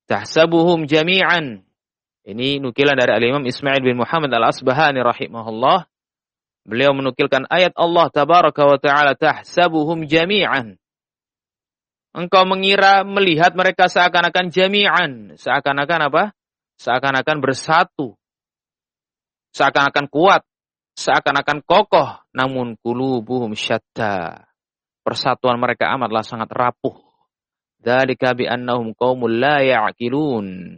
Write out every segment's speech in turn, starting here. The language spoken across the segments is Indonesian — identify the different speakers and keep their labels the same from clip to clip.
Speaker 1: tahsabuhum jami'an. Ini nukilan dari Al-Imam Ismail bin Muhammad Al-Asbahani rahimahullah. Beliau menukilkan ayat Allah tabaraka wa ta'ala, tahsabuhum jami'an. Engkau mengira melihat mereka seakan-akan jami'an. Seakan-akan apa? Seakan-akan bersatu. Seakan-akan kuat. Seakan-akan kokoh. Namun qulubuhum syatta. Persatuan mereka amatlah sangat rapuh. Dzalika bi annahum qaumul la ya'qilun.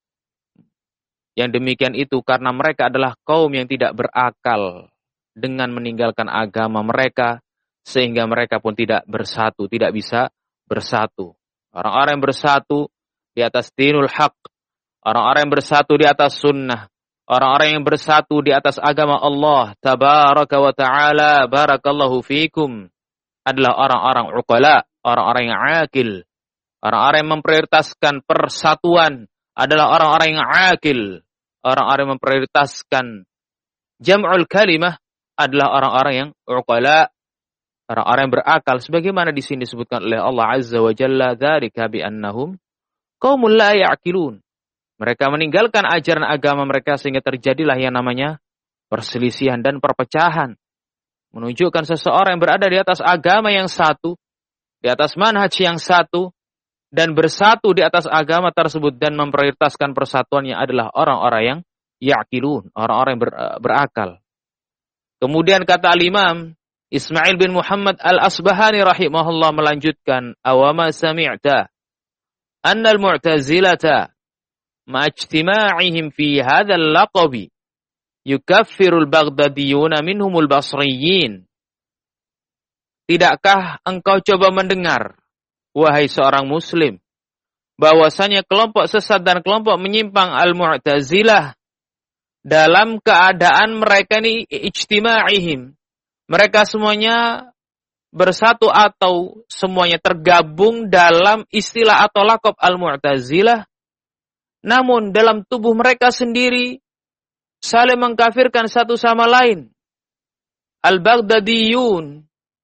Speaker 1: Yang demikian itu karena mereka adalah kaum yang tidak berakal dengan meninggalkan agama mereka, sehingga mereka pun tidak bersatu, tidak bisa bersatu. Orang-orang yang bersatu di atas dinul haq, orang-orang yang bersatu di atas sunnah, orang-orang yang bersatu di atas agama Allah tabaraka wa ta'ala, barakallahu fikum, adalah orang-orang uqala, orang-orang yang akil. Orang-orang yang memprioritaskan persatuan adalah orang-orang yang akil. Orang-orang yang memprioritaskan jam'ul kalimah adalah orang-orang yang uqala, orang-orang yang berakal. Sebagaimana di sini disebutkan oleh Allah Azza wa Jalla, dzalika bi annahum qaumul la ya'qilun. Mereka meninggalkan ajaran agama mereka sehingga terjadilah yang namanya perselisihan dan perpecahan. Menunjukkan seseorang yang berada di atas agama yang satu, di atas manhaj yang satu, dan bersatu di atas agama tersebut dan memprioritaskan persatuannya adalah orang-orang yang ya'qilun, orang-orang yang berakal. Kemudian kata al-Imam Ismail bin Muhammad Al-Asbahani rahimahullah melanjutkan, awama sami'ta annal mu'tazilata ma'ijtima'ihim fi hadzal laqabi yukaffirul baghdadiyuna minhumul basriyin. Tidakkah engkau coba mendengar, wahai seorang muslim, bahwasanya kelompok sesat dan kelompok menyimpang al-Mu'tazilah dalam keadaan mereka ini ijtima'ihim, mereka semuanya bersatu atau semuanya tergabung dalam istilah atau laqab al-Mu'tazilah, namun dalam tubuh mereka sendiri saling mengkafirkan satu sama lain. Al-Baghdadiyun,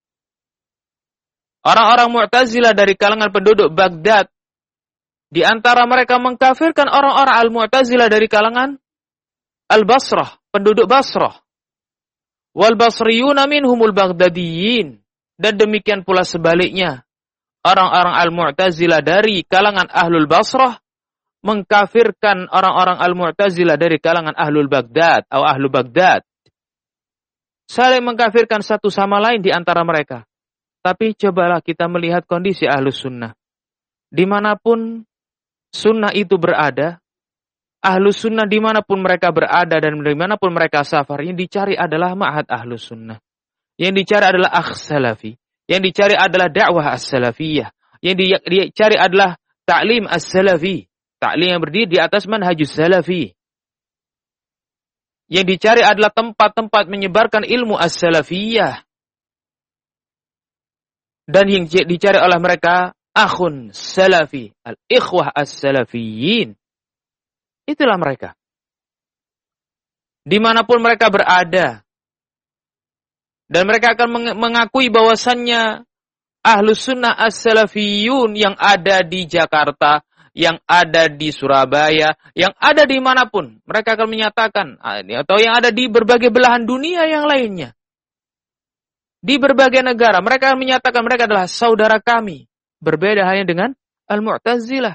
Speaker 1: orang-orang Mu'tazilah dari kalangan penduduk Baghdad, di antara mereka mengkafirkan orang-orang Al-Mu'tazilah dari kalangan Al-Basrah, penduduk Basrah. Wal Basriyuna minhumul Baghdadiyin. Dan demikian pula sebaliknya, orang-orang Al-Mu'tazilah dari kalangan Ahlul Basrah mengkafirkan orang-orang Al-Mu'tazilah dari kalangan Ahlul Baghdad atau Ahlu Baghdad. Saling mengkafirkan satu sama lain di antara mereka. Tapi cobalah kita melihat kondisi Ahlus Sunnah. Dimanapun Sunnah itu berada, Ahlus Sunnah dimanapun mereka berada dan dimanapun mereka safar, yang dicari adalah ma'had Ahlus Sunnah. Yang dicari adalah akh salafi. Yang dicari adalah dakwah as-salafiyah. Yang dicari adalah ta'lim as-salafi. Ta'lim yang berdiri di atas manhajus salafi. Yang dicari adalah tempat-tempat menyebarkan ilmu as-salafiyah. Dan yang dicari oleh mereka akhun salafi, al-ikhwah as-salafiyin. Itulah mereka. Dimanapun mereka berada. Dan mereka akan mengakui bahwasannya Ahlus Sunnah as-salafiyun yang ada di Jakarta, yang ada di Surabaya, yang ada dimanapun. Mereka akan menyatakan, atau yang ada di berbagai belahan dunia yang lainnya. Di berbagai negara, mereka menyatakan mereka adalah saudara kami. Berbeda hanya dengan Al-Mu'tazilah.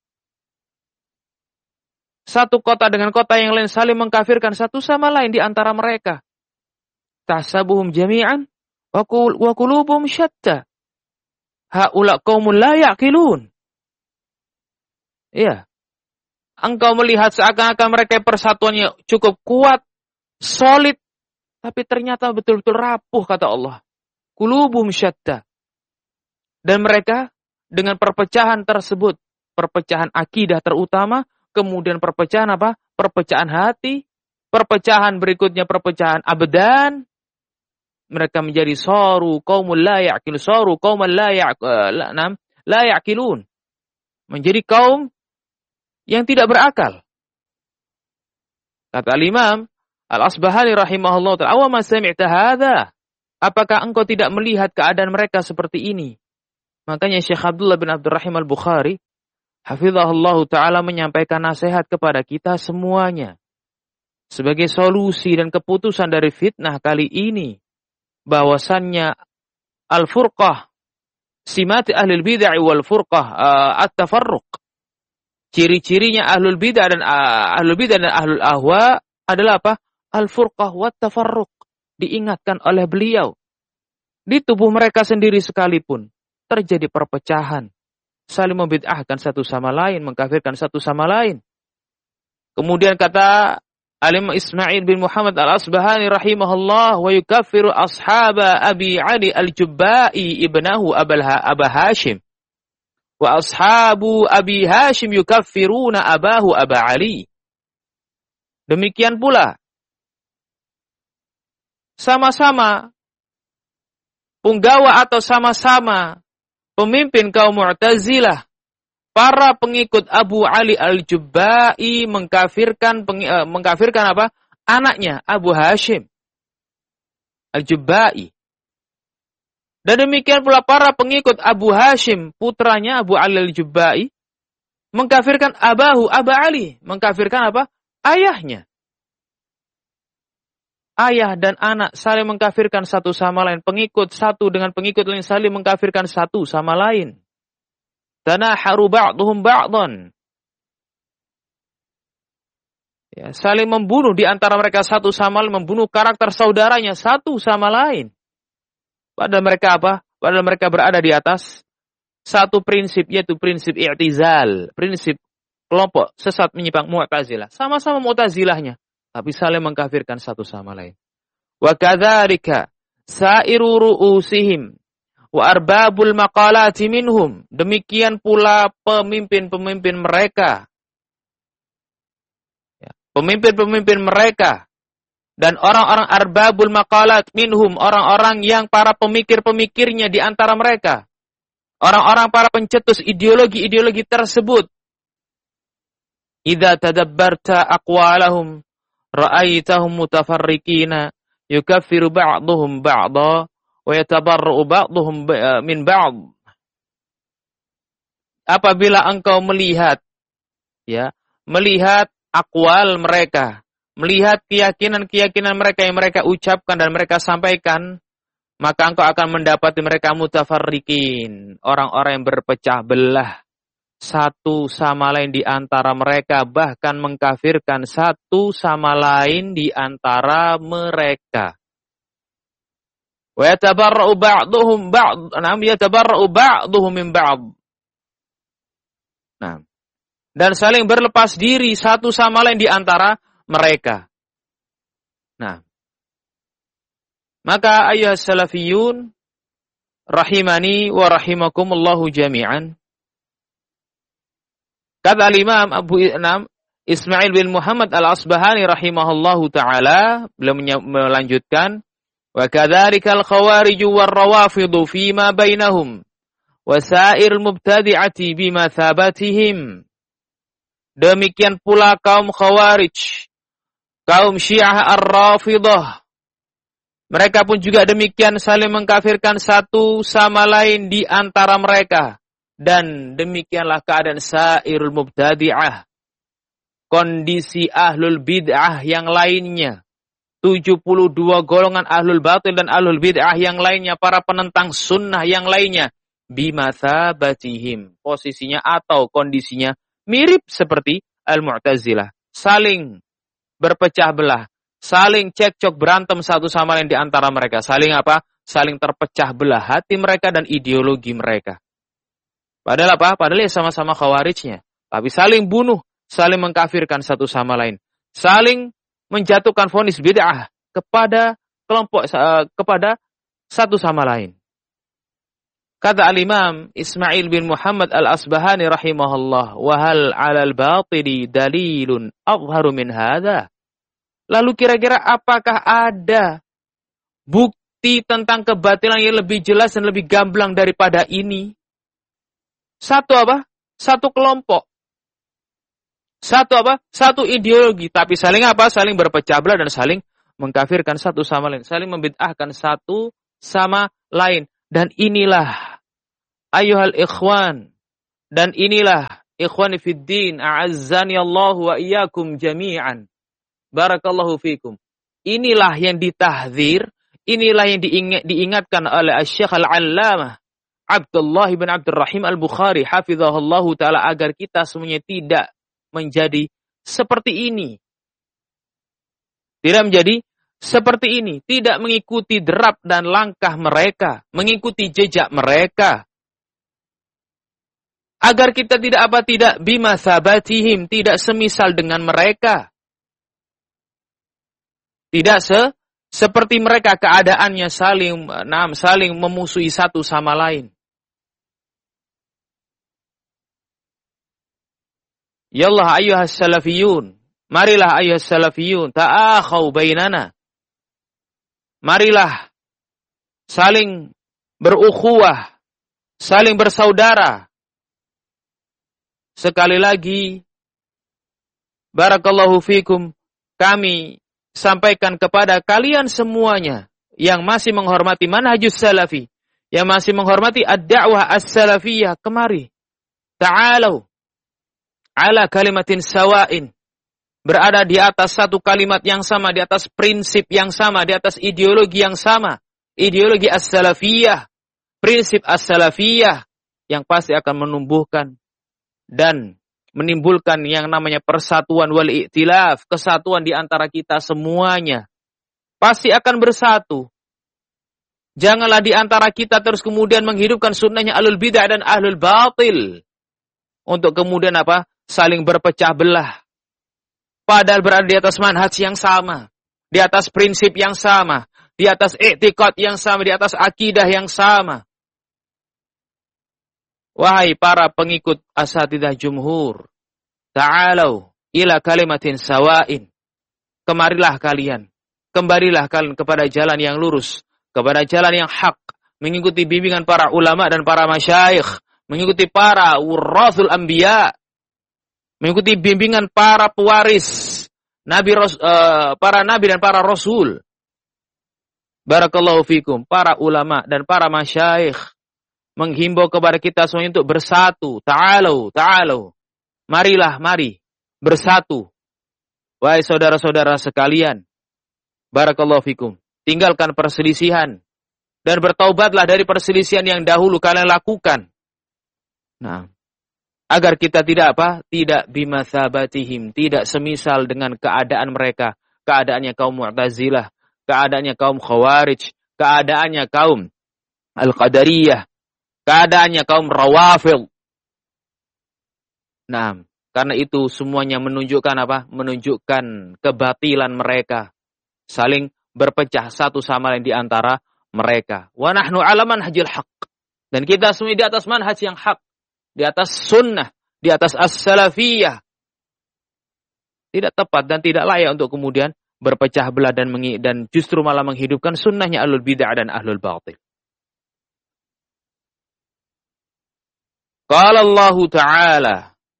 Speaker 1: Satu kota dengan kota yang lain saling mengkafirkan satu sama lain di antara mereka. Tahsabuhum jami'an wa qulubuhum syatta. Haula qaumun la ya'qilun. Iya. Engkau melihat seakan-akan mereka persatuannya cukup kuat, solid, tapi ternyata betul-betul rapuh, kata Allah. Qulubuhum syatta. Dan mereka dengan perpecahan tersebut, perpecahan akidah terutama, kemudian perpecahan apa? Perpecahan hati, perpecahan berikutnya perpecahan abdan. Mereka menjadi saru qaumul la ya'qil, saru qauman la ya'qilun. Menjadi kaum yang tidak berakal. Kata Al-Imam Al-Asbahani rahimahullah ta'ala, "Awama sami'ta hadza?" Apakah engkau tidak melihat keadaan mereka seperti ini? Makanya Syekh Abdullah bin Abdurrahim Al-Bukhari hafizahullah ta'ala menyampaikan nasihat kepada kita semuanya. Sebagai solusi dan keputusan dari fitnah kali ini. Bahwasannya al-furqah, simati ahlul bid'ah wal furqah, at-tafarruq. Ciri-cirinya ahlul bid'ah dan ahlul ahwa adalah apa? Al-furqah wat tafarruq. Diingatkan oleh beliau. Di tubuh mereka sendiri sekalipun terjadi perpecahan. Saling membid'ahkan satu sama lain, mengkafirkan satu sama lain. Kemudian kata Al-Imam Ismail bin Muhammad al-Asbahani rahimahullah, wa yukaffiru ashaba Abi Ali al-Jubba'i ibnahu Aba Hashim. Wa ashabu Abi Hashim yukaffiruna abahu Aba Ali. Demikian pula sama-sama punggawa atau sama-sama pemimpin kaum Mu'tazilah, para pengikut Abu Ali al-Jubba'i mengkafirkan apa? Anaknya Abu Hashim al-Jubba'i. Dan demikian pula para pengikut Abu Hashim, putranya Abu Ali al-Jubba'i, mengkafirkan Aba Ali, mengkafirkan apa? Ayahnya. Ayah dan anak saling mengkafirkan satu sama lain. Pengikut satu dengan pengikut lain saling mengkafirkan satu sama lain. Tanaharu ba'duhum ba'dan. Ya, saling membunuh di antara mereka satu sama lain, membunuh karakter saudaranya satu sama lain. Padahal mereka apa? Padahal mereka berada di atas satu prinsip, yaitu prinsip i'tizal, prinsip kelompok sesat menyimpang Mu'tazilah. Sama-sama Mu'tazilahnya, tapi saling mengkafirkan satu sama lain. Wa kadzalika sa'iru ru'usihim wa arbabul maqalati minhum. Demikian pula pemimpin-pemimpin mereka. Ya, pemimpin-pemimpin mereka dan orang-orang arbabul maqalat minhum, orang-orang yang para pemikir-pemikirnya di antara mereka. Orang-orang para pencetus ideologi-ideologi tersebut. Idza tadabbarta aqwalahum ra'aitahum mutafarriqina yukaffiru ba'dhum ba'dha wa yatabarra'u ba'dhum min ba'd. Apabila engkau melihat akwal mereka, melihat keyakinan-keyakinan mereka yang mereka ucapkan dan mereka sampaikan, maka engkau akan mendapati mereka mutafarriqin, orang-orang yang berpecah belah satu sama lain di antara mereka, bahkan mengkafirkan satu sama lain di antara mereka. Wa yatabarra'u ba'duhum min ba'd. Nah, dan saling berlepas diri satu sama lain di antara mereka. Nah, maka ayyuhas salafiyun rahimani wa rahimakumullahu jami'an. Kata al-Imam Abu Ismail bin Muhammad al-Asbahani rahimahullahu ta'ala, beliau melanjutkan, wa kadzalika al-khawarij war-rawafidhu fima bainahum wa sa'ir mubtadi'ati bima thabatihim. Demikian pula kaum khawarij, kaum syiah ar-rafidah, mereka pun juga demikian saling mengkafirkan satu sama lain di antara mereka. Dan demikianlah keadaan sairul mubtadi'ah, kondisi ahlul bid'ah yang lainnya. 72 golongan ahlul batil dan ahlul bid'ah yang lainnya, para penentang sunnah yang lainnya. Bimathabatihim, posisinya atau kondisinya mirip seperti al-Mu'tazilah. Saling berpecah belah, saling cekcok berantem satu sama lain di antara mereka. Saling apa? Saling terpecah belah hati mereka dan ideologi mereka. Padahal apa? Padahal ya sama-sama khawarijnya. Tapi saling bunuh, saling mengkafirkan satu sama lain. Saling menjatuhkan vonis bid'ah kepada kelompok, kepada satu sama lain. Kata al-Imam Ismail bin Muhammad al-Asbahani rahimahullah, wa hal 'alal batili dalilun adharu min hadza. Lalu kira-kira apakah ada bukti tentang kebatilan yang lebih jelas dan lebih gamblang daripada ini? Satu apa? Satu kelompok. Satu apa? Satu ideologi. Tapi saling apa? Saling berpecah belah dan saling mengkafirkan satu sama lain. Saling membid'ahkan satu sama lain. Dan inilah ayuhal ikhwan. Dan inilah Ikhwani fid din, a'azzani Allah wa iyyakum jami'an. Barakallahu fikum. Inilah yang ditahdzir, inilah yang diingatkan oleh Asy-Syaikh Al-Allamah Abdullah bin Abdurrahim Al-Bukhari hafizahullahu taala agar kita semuanya tidak menjadi seperti ini. Tidak menjadi seperti ini, tidak mengikuti derap dan langkah mereka, mengikuti jejak mereka. Agar kita tidak bimatsabatihim, tidak semisal dengan mereka. Tidak seperti mereka keadaannya saling memusuhi satu sama lain. Yallah ayyuhas salafiyun, marilah ayyuhas salafiyun, ta'akhau bainana. Marilah saling berukhuwah, saling bersaudara. Sekali lagi, barakallahu fikum, kami sampaikan kepada kalian semuanya yang masih menghormati manhajus salafi, yang masih menghormati ad-da'wah as-salafiyah, kemari. Ta'alau ala kalimatin sawa'in. Berada di atas satu kalimat yang sama, di atas prinsip yang sama, di atas ideologi yang sama. Ideologi as-salafiyah, prinsip as-salafiyah yang pasti akan menumbuhkan dan menimbulkan yang namanya persatuan wal i'tilaf, kesatuan di antara kita semuanya. Pasti akan bersatu. Janganlah di antara kita terus kemudian menghidupkan sunnahnya ahlul bid'ah dan ahlul batil. Untuk kemudian apa? Saling berpecah belah. Padahal berada di atas manhaj yang sama, di atas prinsip yang sama, di atas i'tiqad yang sama, di atas akidah yang sama. Wahai para pengikut asatidzah jumhur, ta'alau ila kalimatin sawa'in. Kemarilah kalian, kembalilah kalian kepada jalan yang lurus, kepada jalan yang hak, mengikuti bimbingan para ulama dan para masyayikh, mengikuti para wurrathul anbiya, mengikuti bimbingan para pewaris para nabi dan para rasul. Barakallahu fikum, para ulama dan para masyayikh menghimbau kepada kita semuanya untuk bersatu. Ta'alau. Mari bersatu. Wahai saudara-saudara sekalian, barakallahu fikum, tinggalkan perselisihan dan bertaubatlah dari perselisihan yang dahulu kalian lakukan. Nah, agar kita tidak bimatsabatihim, tidak semisal dengan keadaan mereka, keadaannya kaum Mu'tazilah, keadaannya kaum Khawarij, keadaannya kaum Al-Qadariyah, keadaannya kaum Rawafidh. Nah, karena itu semuanya menunjukkan apa? Menunjukkan kebatilan mereka. Saling berpecah satu sama lain di antara mereka. Wa nahnu 'ala manhajil haqq. Dan kita semua di atas manhaj yang hak, di atas sunnah, di atas as-salafiyah. Tidak tepat dan tidak layak untuk kemudian berpecah belah dan justru malah menghidupkan sunnahnya ahlul bid'ah dan ahlul batil. Qala Allah Ta'ala,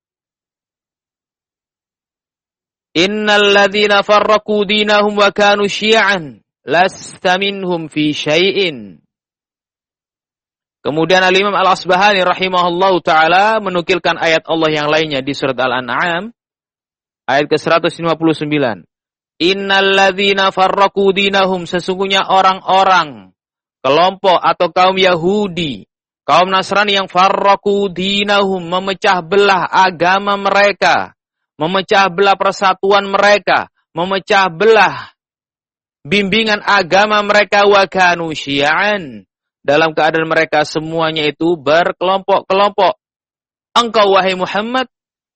Speaker 1: Innal ladzina farraqu dinahum wa kanu syi'an lasta minhum fi syai'in. Kemudian Al-Imam Al-Asbahani rahimahullahu ta'ala menukilkan ayat Allah yang lainnya di surat Al-An'am ayat ke-159. Innal ladzina farraqu dinahum, sesungguhnya orang-orang, kelompok atau kaum Yahudi, kaum Nasrani yang farraqu dinahum, memecah belah agama mereka, memecah belah persatuan mereka, memecah belah bimbingan agama mereka, wa kanu syi'an, dalam keadaan mereka semuanya itu berkelompok-kelompok. Engkau wahai Muhammad,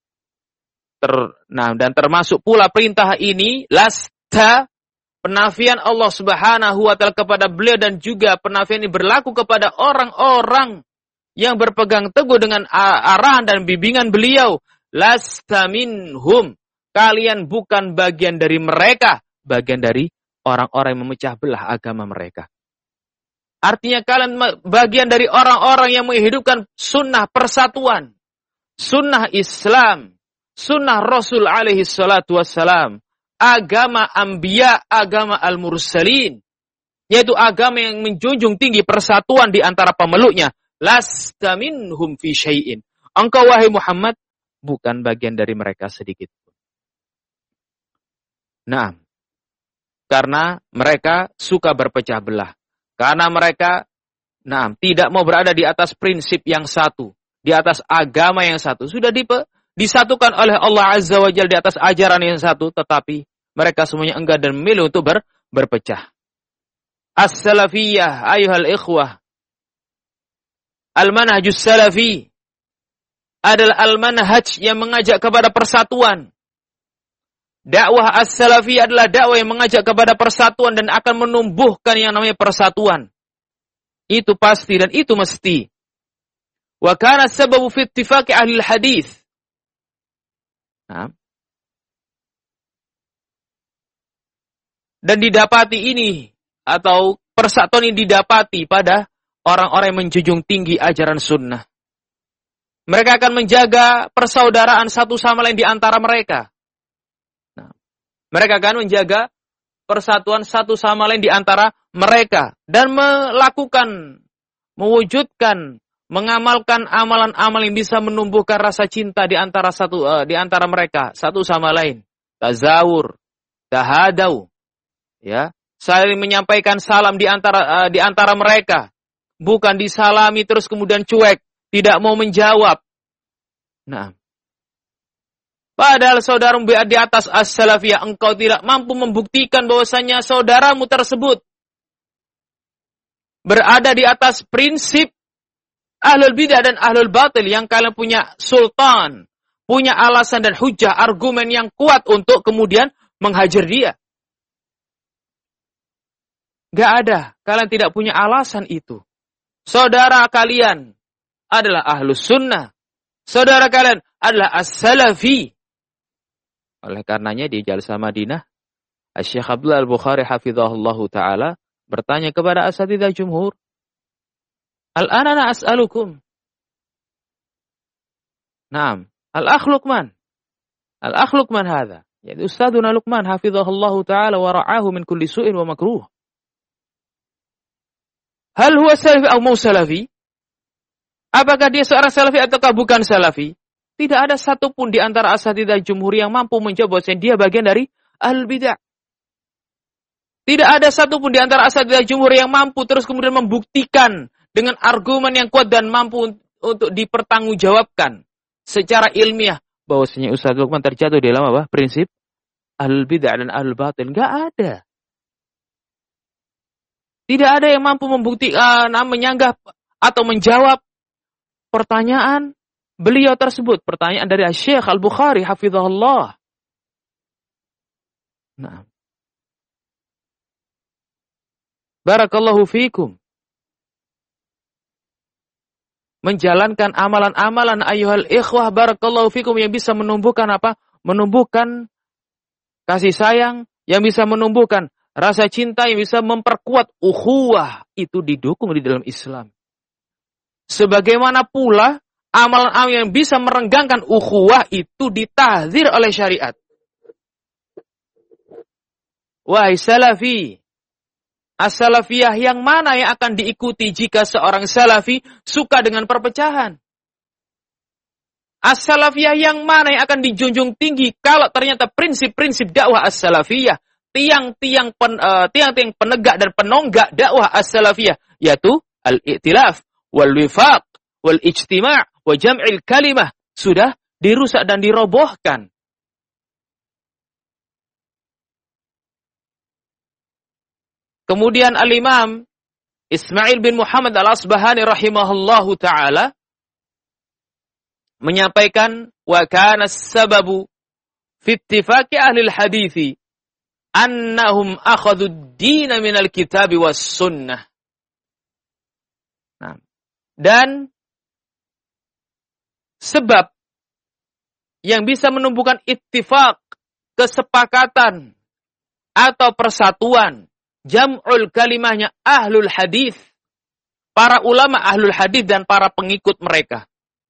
Speaker 1: dan termasuk pula perintah ini, lasta, penafian Allah Subhanahu wa ta'ala kepada beliau dan juga penafian ini berlaku kepada orang-orang yang berpegang teguh dengan arahan dan bimbingan beliau. Lasta minhum, kalian bukan bagian dari mereka, bagian dari orang-orang yang memecah belah agama mereka. Artinya kalian bagian dari orang-orang yang menghidupkan sunnah persatuan, sunnah Islam, sunnah Rasul alaihi salatu wassalam, agama anbiya, agama al-mursalin, yaitu agama yang menjunjung tinggi persatuan di antara pemeluknya. Lasta minhum fi syai'in. Engkau wahai Muhammad bukan bagian dari mereka sedikit pun. Nah, karena mereka suka berpecah belah. Karena mereka tidak mau berada di atas prinsip yang satu, di atas agama yang satu. Sudah disatukan oleh Allah Azza wa Jalla di atas ajaran yang satu, tetapi mereka semuanya enggan dan memilih untuk berpecah. As-salafiyah ayuhal ikhwah. Al-manhajus salafi adalah al-manhaj yang mengajak kepada persatuan. Dakwah as-salafiyah adalah dakwah yang mengajak kepada persatuan dan akan menumbuhkan yang namanya persatuan. Itu pasti dan itu mesti. Wa kana sababu fi ittifaqi ahli hadis. Dan didapati ini atau persatuan ini didapati pada orang-orang yang menjunjung tinggi ajaran sunnah. Mereka akan menjaga persaudaraan satu sama lain di antara mereka. Mereka akan menjaga persatuan satu sama lain di antara mereka dan mewujudkan, mengamalkan amalan-amalan yang bisa menumbuhkan rasa cinta di antara mereka satu sama lain. Tazawur, tahadau, ya, saling menyampaikan salam di antara mereka, bukan disalami terus kemudian cuek, tidak mau menjawab. Padahal saudaramu di atas as-salafiyah, engkau tidak mampu membuktikan bahwasanya saudaramu tersebut berada di atas prinsip ahlul bidah dan ahlul batil yang kalian punya sultan, punya alasan dan hujah, argumen yang kuat untuk kemudian menghajar dia. Gak ada, kalian tidak punya alasan itu. Saudara kalian adalah ahlus sunnah. Saudara kalian adalah as-salafi. Oleh karenanya di Jalsah Madinah, Syekh Abdullah Al-Bukhari hafizahullahu ta'ala bertanya kepada asatidzah jumhur, Al-ana as'alukum. Naam, al-akh Luqman. Al-akh Luqman hadha. Jadi Ustadzuna Luqman hafizahullahu ta'ala wa ra'ahu min kulli su'in wa makruh. Hal huwa salafi atau mau salafi? Apakah dia seorang salafi ataukah bukan salafi? Tidak ada satupun di antara asatidzah jumhur yang mampu menjawab bahwa dia bagian dari ahlul bidah. Tidak ada satupun di antara asatidzah jumhur yang mampu terus kemudian membuktikan dengan argumen yang kuat dan mampu untuk dipertanggungjawabkan secara ilmiah bahwasanya Ustaz Luqman terjatuh di dalam apa? Prinsip ahlul bidah dan ahlul batil. Enggak ada. Tidak ada yang mampu membuktikan, menyanggah atau menjawab pertanyaan beliau tersebut. Pertanyaan dari Syekh Al-Bukhari hafizahullah. Nah. Barakallahu fiikum. Menjalankan amalan-amalan ayyuhal ikhwah barakallahu fiikum yang bisa menumbuhkan apa? Menumbuhkan kasih sayang, yang bisa menumbuhkan rasa cinta, yang bisa memperkuat ukhuwah. Itu didukung di dalam Islam. Sebagaimana pula amalan-amalan yang bisa merenggangkan ukhuwah itu ditahdzir oleh syariat. Wahai salafi, as-salafiyah yang mana yang akan diikuti jika seorang salafi suka dengan perpecahan? As-salafiyah yang mana yang akan dijunjung tinggi kalau ternyata prinsip-prinsip dakwah as-salafiyah, tiang-tiang penegak dan penonggak dakwah as-salafiyah, yaitu al-i'tilaf, wal-wifaq, wal-ijtima' wa jam'il kalimah sudah dirusak dan dirobohkan. Kemudian Al-Imam Ismail bin Muhammad Al-Asbahani rahimahullahu ta'ala menyampaikan wa kana as-sababu fi ittifaqi ahli al-hadithi annahum akhadhu ad-din min al-kitab was sunnah. Nah, dan sebab yang bisa menumbuhkan ittifaq, kesepakatan atau persatuan, jam'ul kalimahnya ahlul hadis, para ulama ahlul hadis dan para pengikut mereka.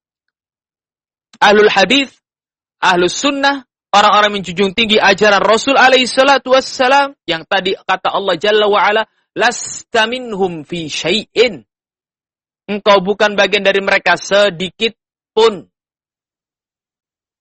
Speaker 1: Ahlul hadis, ahlus sunnah, orang-orang menjunjung tinggi ajaran Rasul alaihi salatu wassalam, yang tadi kata Allah Jalla wa'ala, lasta minhum fi syai'in. Engkau bukan bagian dari mereka sedikit pun.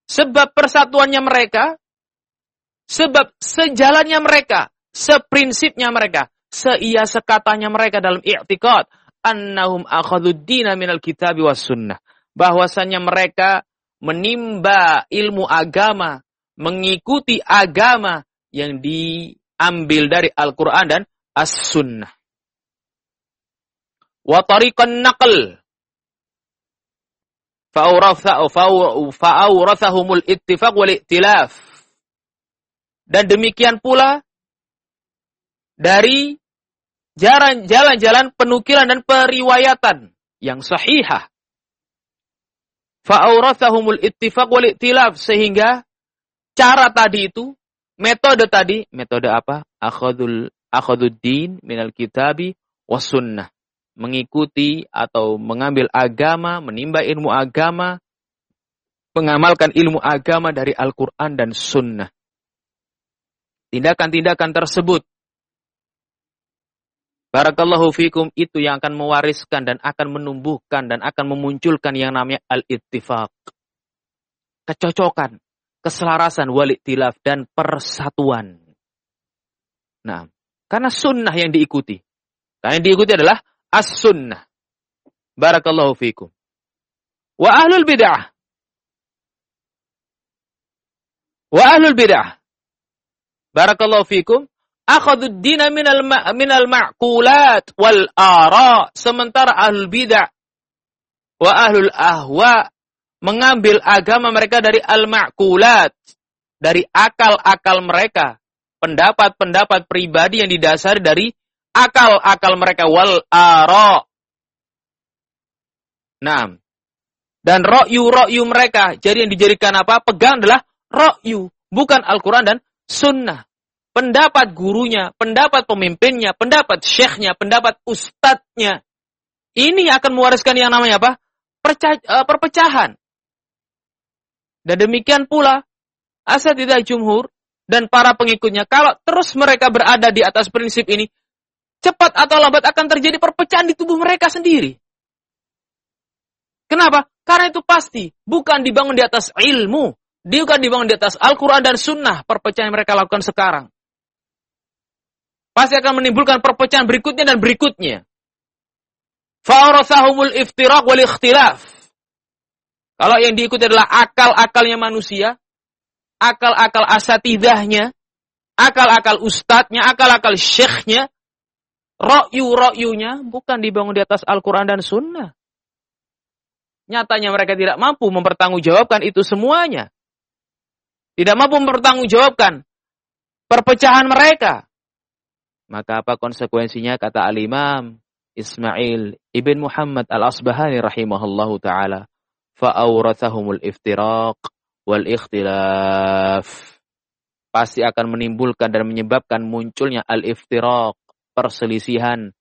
Speaker 1: sebab persatuannya mereka, sebab sejalannya mereka, seprinsipnya mereka, seia sekatanya mereka dalam i'tiqad annahum akhadud dina minal kitabi was sunnah, bahwasannya mereka menimba ilmu agama, mengikuti agama yang diambil dari Al-Qur'an dan As-Sunnah. Wa tariqan naql fa'awrathahumul ittifaq wal i'tilaf. Dan demikian pula dari jalan-jalan penukilan dan periwayatan yang sahihah. Fa'awrathahumul ittifaq wal i'tilaf, sehingga cara tadi itu, metode apa? Akhaduddin minal kitabi was sunnah. Mengikuti atau mengambil agama, menimba ilmu agama, mengamalkan ilmu agama dari Al-Qur'an dan Sunnah. Tindakan-tindakan tersebut, barakallahu fikum, itu yang akan mewariskan dan akan menumbuhkan dan akan memunculkan yang namanya al-ittifaq. Kecocokan, keselarasan, wal-iktilaf, dan persatuan. Nah, karena sunnah yang diikuti. Karena yang diikuti adalah as-sunnah. Barakallahu fikum. Wa ahlul bid'ah. Barakallahu fikum. Akhadud dina minal ma'kulat wal ara. Sementara ahlul bid'ah wa ahlul ahwa mengambil agama mereka dari al-ma'kulat, dari akal-akal mereka, pendapat-pendapat pribadi yang didasari dari akal-akal mereka, wal ara. Nah, dan ra'yu mereka, jadi yang dijadikan apa? Pegang adalah ra'yu, bukan Al-Quran dan Sunnah. Pendapat gurunya, pendapat pemimpinnya, pendapat syekhnya, pendapat ustadznya. Ini akan mewariskan yang namanya apa? Perpecahan. Dan demikian pula asatidzah jumhur dan para pengikutnya, kalau terus mereka berada di atas prinsip ini, cepat atau lambat akan terjadi perpecahan di tubuh mereka sendiri. Kenapa? Karena itu pasti bukan dibangun di atas ilmu, bukan dibangun di atas Al-Quran dan Sunnah. Perpecahan yang mereka lakukan sekarang pasti akan menimbulkan perpecahan berikutnya dan berikutnya. Fa'arathahumul iftiraq wal ikhtilaf. Kalau yang diikuti adalah akal-akalnya manusia, akal-akal asatidahnya, akal-akal ustadznya, akal-akal syekhnya, ra'yu-ra'yunya bukan dibangun di atas Al-Quran dan Sunnah. Nyatanya mereka tidak mampu mempertanggungjawabkan itu semuanya. Tidak mampu mempertanggungjawabkan perpecahan mereka. Maka apa konsekuensinya? Kata Al-Imam Ismail ibn Muhammad al-Asbahani rahimahullahu ta'ala. Fa'awrathahumul iftiraq wal ikhtilaf. Pasti akan menimbulkan dan menyebabkan munculnya al-iftiraq, perselisihan,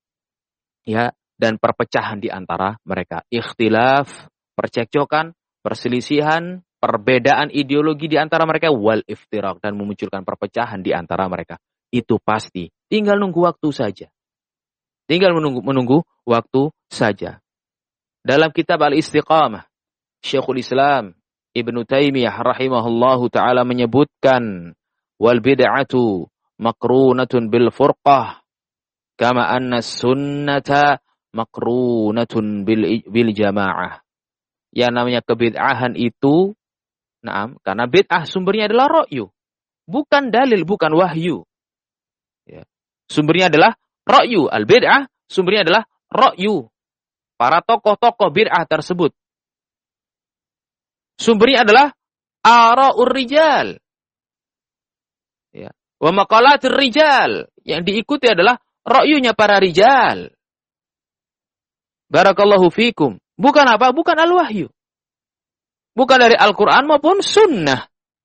Speaker 1: ya, dan perpecahan di antara mereka. Ikhtilaf, percekcokan, perselisihan, perbedaan ideologi di antara mereka, wal iftiraq, dan memunculkan perpecahan di antara mereka. Itu pasti. Tinggal nunggu waktu saja. Tinggal menunggu waktu saja. Dalam kitab Al-Istiqamah, Syekhul Islam Ibnu Taimiyah rahimahullahu ta'ala menyebutkan, wal bid'atu makrunatun bil furqah kama anna sunnata makrunatun bil jamaah. Yang namanya kebid'ahan itu, karena bid'ah sumbernya adalah ra'yu, bukan dalil, bukan wahyu. Ya. Sumbernya adalah ra'yu. Al-bid'ah sumbernya adalah ra'yu. Para tokoh-tokoh bid'ah tersebut. Sumbernya adalah ara'ur rijal. Ya. Wa maqalatir rijal. Yang diikuti adalah ra'yunya para rijal. Barakallahu fikum. Bukan apa? Bukan al-wahyu. Bukan dari Al-Quran maupun Sunnah.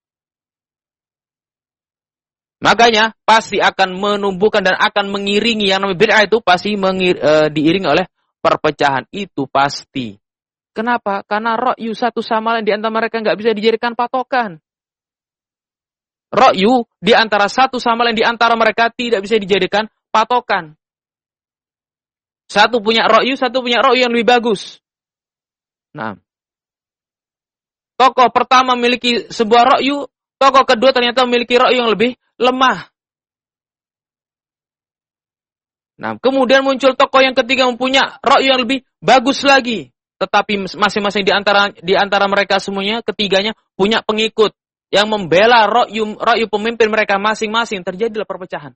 Speaker 1: Makanya pasti akan menumbuhkan dan akan mengiringi yang namanya bid'ah itu pasti diiringi oleh perpecahan. Itu pasti. Kenapa? Karena ra'yu satu sama lain di antara mereka nggak bisa dijadikan patokan. Ra'yu di antara satu sama lain di antara mereka tidak bisa dijadikan patokan. Satu punya ra'yu yang lebih bagus. Nah, Tokoh pertama memiliki sebuah ra'yu, tokoh kedua ternyata memiliki ra'yu yang lebih lemah. Nah, kemudian muncul tokoh yang ketiga mempunyai ra'yu yang lebih bagus lagi. Tetapi masing-masing di antara mereka semuanya, ketiganya punya pengikut yang membela ra'yu pemimpin mereka masing-masing. Terjadilah perpecahan.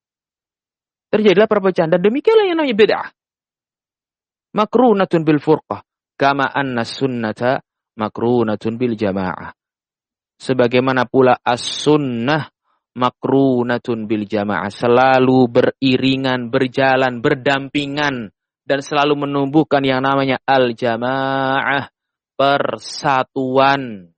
Speaker 1: Dan demikianlah yang namanya bid'ah. Makrunatun bil furqah. Kama anna sunnata makrunatun bil jamaah. Sebagaimana pula as-sunnah makrunatun bil jamaah. Selalu beriringan, berjalan, berdampingan. Dan selalu menumbuhkan yang namanya al-jamaah. Persatuan.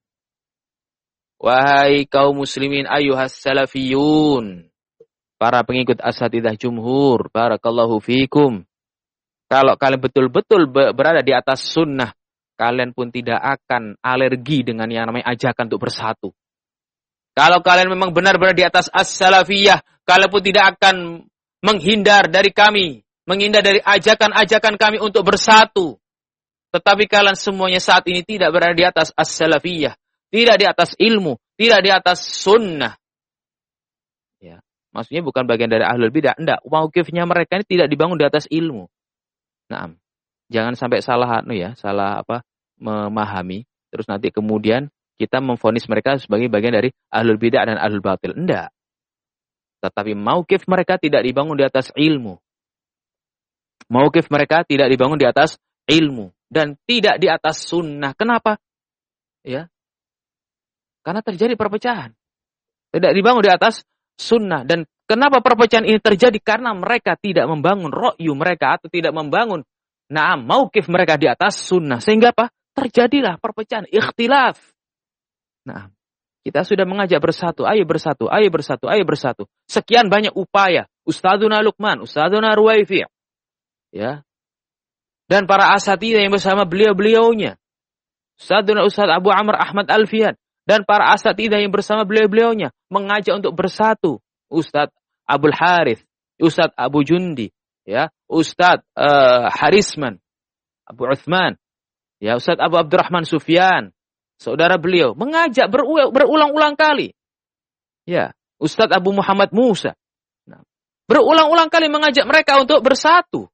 Speaker 1: Wahai kaum muslimin ayuhas salafiyun. Para pengikut asatidah jumhur. Barakallahu fikum. Kalau kalian betul-betul berada di atas sunnah. Kalian pun tidak akan alergi dengan yang namanya ajakan untuk bersatu. Kalau kalian memang benar-benar di atas as-salafiyah. Kalian pun tidak akan menghindar dari kami. Menghindar dari ajakan-ajakan kami untuk bersatu. Tetapi kalian semuanya saat ini tidak berada di atas as-salafiyah. Tidak di atas ilmu. Tidak di atas sunnah. Ya. Maksudnya bukan bagian dari ahlul bidah. Tidak. Mauqifnya mereka ini tidak dibangun di atas ilmu. Nah, jangan sampai salah memahami. Terus nanti kemudian kita memvonis mereka sebagai bagian dari ahlul bidah dan ahlul batil. Tidak. Tetapi mauqif mereka tidak dibangun di atas ilmu. Mauqif mereka tidak dibangun di atas ilmu dan tidak di atas sunnah. Kenapa? Ya, karena terjadi perpecahan. Tidak dibangun di atas sunnah. Dan kenapa perpecahan ini terjadi? Karena mereka tidak membangun ra'yu mereka atau tidak membangun mauqif mereka di atas sunnah. Sehingga apa? Terjadilah perpecahan, ikhtilaf. Nah, kita sudah mengajak bersatu, ayo bersatu, ayo bersatu, ayo bersatu. Sekian banyak upaya. Ustadzuna Luqman, Ustadzuna Ruwaifi'. Ya. Dan para asatidzah yang bersama beliau-beliaunya. Ustadz Abu Amr Ahmad Alfian. Dan para asatidzah yang bersama beliau-beliaunya. Mengajak untuk bersatu. Ustadz Abul Harith. Ustadz Abu Jundi. Ya. Ustadz Harisman. Abu Uthman. Ya. Ustadz Abu Abdurrahman Sufyan. Saudara beliau. Mengajak berulang-ulang kali. Ya. Ustadz Abu Muhammad Musa. Nah, berulang-ulang kali mengajak mereka untuk bersatu.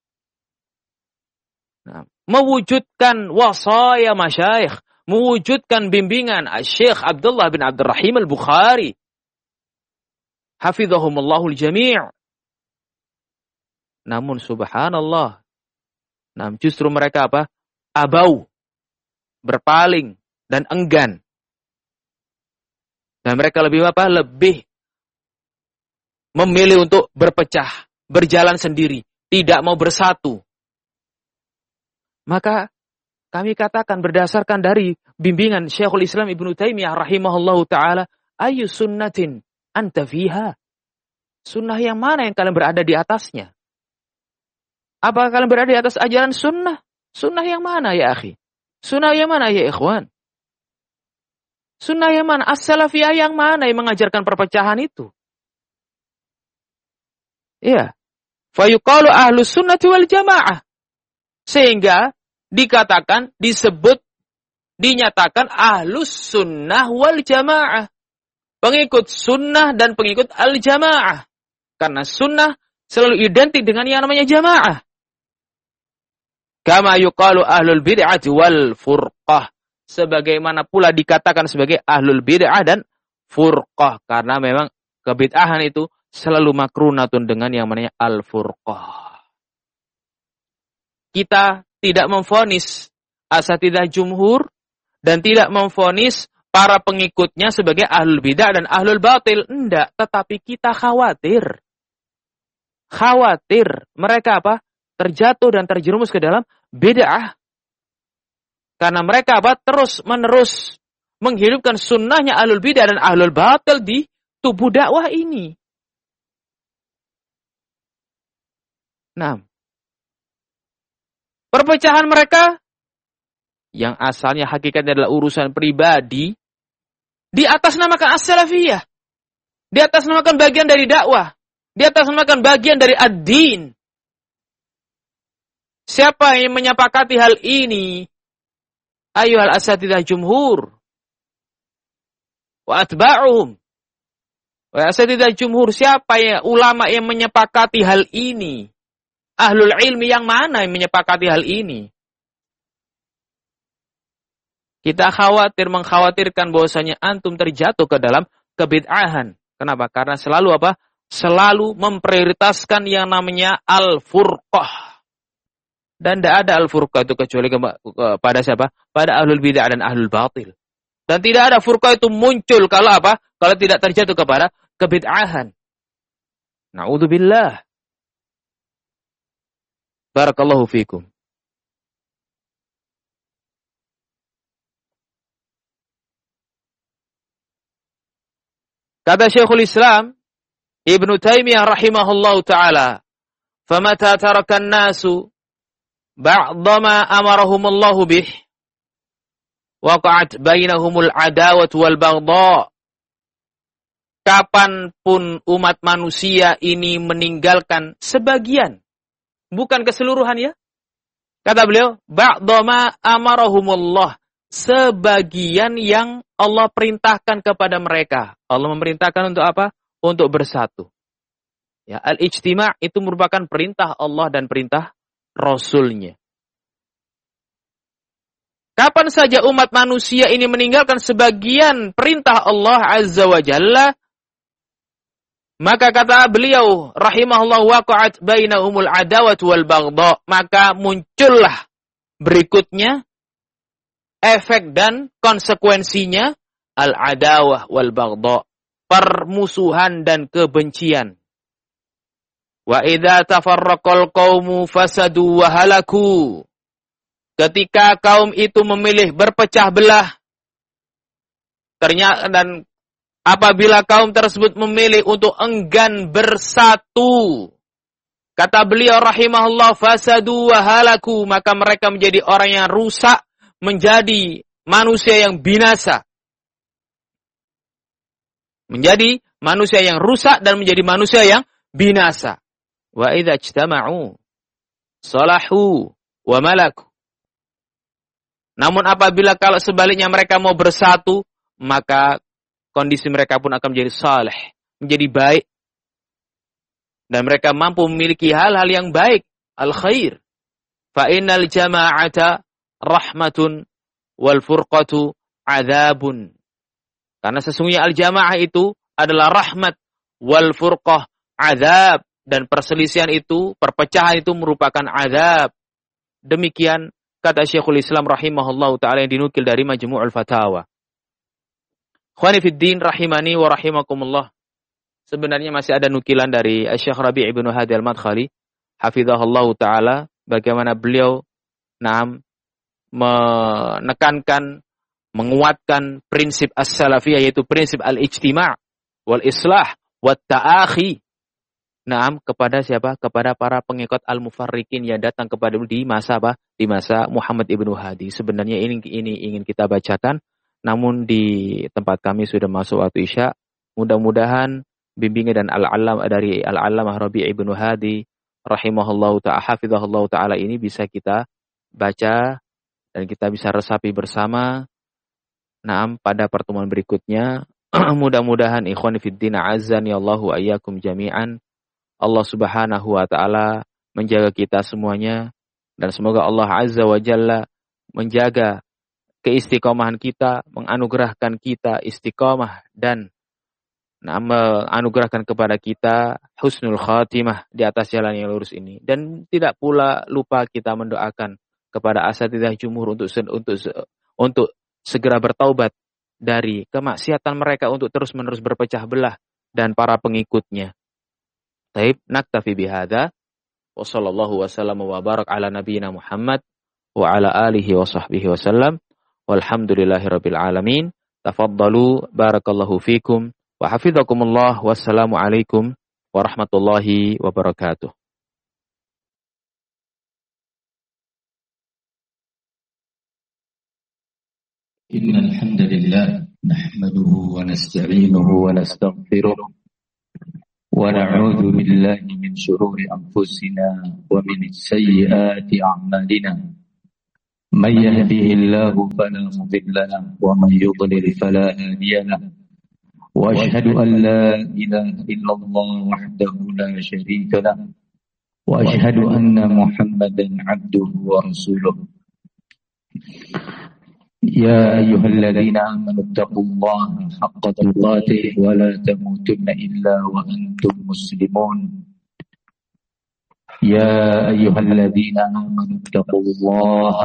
Speaker 1: Nah, mewujudkan wasaya masyayikh, mewujudkan bimbingan Syekh Abdullah bin Abdurrahim Al-Bukhari. Hafizahumullahu al-jami'. Namun subhanallah. Nah, justru mereka apa? Abau. Berpaling dan enggan. Dan mereka lebih apa? Lebih memilih untuk berpecah, berjalan sendiri, tidak mau bersatu. Maka kami katakan berdasarkan dari bimbingan Syekhul Islam Ibnu Taimiyah rahimahullahu taala, ayu sunnatin anta fiha? Sunnah yang mana yang kalian berada di atasnya? Apakah kalian berada di atas ajaran sunnah? Sunnah yang mana ya akhi? Sunnah yang mana ya ikhwan? Sunnah yang mana? As-salafiyah yang mana yang mengajarkan perpecahan itu? Iya. Fayuqalu ahlus sunnati wal jamaah. Sehingga dikatakan, disebut, dinyatakan ahlus sunnah wal jamaah. Pengikut sunnah dan pengikut al-jamaah. Karena sunnah selalu identik dengan yang namanya jamaah. Kama yuqalu ahlul bid'ah wal furqah. Sebagaimana pula dikatakan sebagai ahlul bid'ah dan furqah. Karena memang kebid'ahan itu selalu makrunatun dengan yang namanya al-furqah. Kita tidak memvonis asatidzah jumhur dan tidak memvonis para pengikutnya sebagai ahlul bidah dan ahlul batil. Enggak, tetapi kita khawatir. Khawatir mereka apa? Terjatuh dan terjerumus ke dalam bid'ah. Karena mereka apa? Terus-menerus menghidupkan sunnahnya ahlul bidah dan ahlul batil di tubuh dakwah ini. Nah, perpecahan mereka yang asalnya hakikatnya adalah urusan pribadi diatasnamakan as-salafiyah. Diatasnamakan bagian dari dakwah. Diatasnamakan bagian dari ad-din. Siapa yang menyepakati hal ini? Ayyuhal asatidzah jumhur wa atba'uhum. Wa asatidzah jumhur, siapa ya ulama yang menyepakati hal ini? Ahlul ilmi yang mana yang menyepakati hal ini? Kita mengkhawatirkan bahwasanya antum terjatuh ke dalam kebid'ahan. Kenapa? Karena selalu apa? Selalu memprioritaskan yang namanya al-furqah. Dan tidak ada al-furqah itu kecuali kepada siapa? Pada ahlul bid'ah dan ahlul batil. Dan tidak ada furqah itu muncul kalau apa? Kalau tidak terjatuh kepada kebid'ahan. Na'udzubillah. Barakallahu fikum. Kata Syekhul Islam Ibnu Taimiyah rahimahullahu ta'ala, "Famata tarakan nasu ba'dama amarahumullahu bih, waqa'at bainahumul adawat wal baghdha." Kapanpun umat manusia ini meninggalkan sebagian, bukan keseluruhan ya. Kata beliau, ba'dama amarahumullah, sebagian yang Allah perintahkan kepada mereka. Allah memerintahkan untuk apa? Untuk bersatu. Ya, al-ijtima' itu merupakan perintah Allah dan perintah Rasul-Nya. Kapan saja umat manusia ini meninggalkan sebagian perintah Allah Azza wa Jalla, maka kata beliau rahimahullah, waqa'at bainahumul adawat wal baghdha, maka muncullah berikutnya efek dan konsekuensinya al-adawah wal baghdha, permusuhan dan kebencian. Wa idza tafarraqal qaumu fasadu wa halaku. Ketika kaum itu memilih berpecah belah, ternyata dan apabila kaum tersebut memilih untuk enggan bersatu, kata beliau rahimahullah, fasadu wa halaku, maka mereka menjadi orang yang rusak, menjadi manusia yang binasa. Menjadi manusia yang rusak dan menjadi manusia yang binasa. Wa idza ijtama'u salahu wa malaku. Namun apabila kalau sebaliknya mereka mau bersatu, maka kondisi mereka pun akan menjadi saleh, menjadi baik. Dan mereka mampu memiliki hal-hal yang baik, al-khair. Fa innal jama'ata rahmatun wal furqatu adzabun. Karena sesungguhnya al-jamaah itu adalah rahmat, wal furqah adzab, dan perselisihan itu, perpecahan itu merupakan adzab. Demikian kata Syekhul Islam rahimahullahu ta'ala yang dinukil dari Majmu'ul Fatawa. Khwani fid din rahimani wa rahimakumullah. Sebenarnya masih ada nukilan dari Syekh Rabi' ibnu Hadi al-Madkhali hafizahullahu ta'ala, bagaimana beliau menekankan, menguatkan prinsip as-salafiyah, yaitu prinsip al-ijtima' wal islah wat ta'akhi. Kepada siapa? Kepada para pengikut al-mufarriqin yang datang kepada di masa apa? Di masa Muhammad ibnu Hadi. Sebenarnya ini ingin kita bacakan, namun di tempat kami sudah masuk waktu Isya. Mudah-mudahan bimbingan dan dari al-allamah Rabi' ibnu Hadi rahimahullahu ta'ala, hafizahullahu ta'ala ini bisa kita baca dan kita bisa resapi bersama. Pada pertemuan berikutnya, mudah-mudahan ikhwan fiddin azzani Allahu ayyakum jami'an. Allah Subhanahu wa ta'ala menjaga kita semuanya, dan semoga Allah Azza wa Jalla menjaga keistiqomahan kita, menganugerahkan kita istiqomah, dan menganugerahkan kepada kita husnul khatimah di atas jalan yang lurus ini. Dan tidak pula lupa kita mendoakan kepada asatidzah jumhur untuk segera bertaubat dari kemaksiatan mereka, untuk terus-menerus berpecah belah, dan para pengikutnya. Taib, naktafi bihadza wa sallallahu wa sallam wa barak ala nabiyyina Muhammad wa ala alihi wa sahbihi wa sallam walhamdulillahi rabbil alamin. Tafaddalu, barakallahu fikum wa hafizakumullah. Wassalamu alaikum warahmatullahi wabarakatuh.
Speaker 2: Innal hamdalillah nahmaduhu wa nasta'inuhu wa nastaghfiruh wa na'udzu billahi min shururi anfusina wa min sayyiati a'malina. من يهده الله فلا مضل له ومن يضلل فلا هادي له وأشهد أن لا إله إلا الله وحده لا شريك له وأشهد أن محمدا عبده ورسوله يا أيها الذين آمنوا اتقوا الله حق تقاته ولا تموتن إلا وأنتم مسلمون يا أيها الذين آمنوا اتقوا الله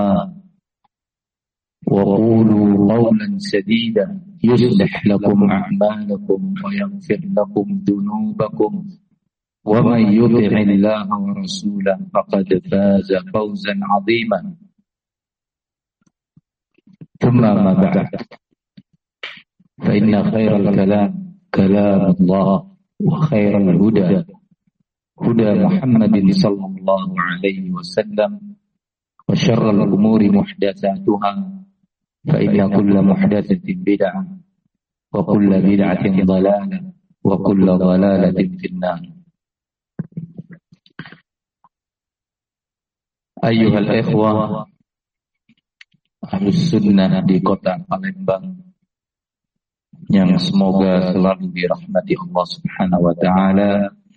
Speaker 2: وقولوا قولا سديدا يصلح لكم أعمالكم ويغفر لكم ذنوبكم ومن يطع الله ورسوله فقد فاز فوزا عظيما ثم ما بعد فإن خير الكلام كلام الله وخير الهدى هدى محمد صلى الله عليه وسلم وشر الأمور محدثاتها فإن كل محدثة بدعة وكل بدعة ضلالة وكل ضلالة في النار. أيها الإخوة Ahlus Sunnah di kota Palembang yang semoga selalu dirahmati Allah Subhanahu wa taala.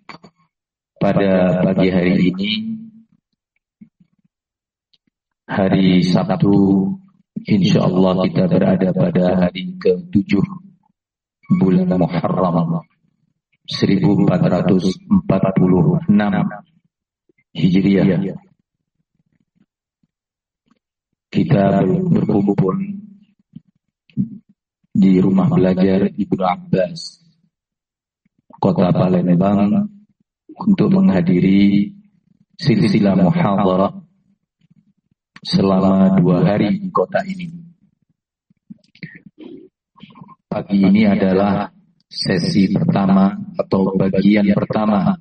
Speaker 2: Pada pagi hari ini, hari Sabtu, insyaallah kita berada pada hari ke-7 bulan Muharram 1446 Hijriah. Kita berkumpul di rumah belajar Ibnu Abbas, kota Palembang, untuk menghadiri silsilah muhadharah selama 2 hari di kota ini. Pagi ini adalah sesi pertama atau bagian pertama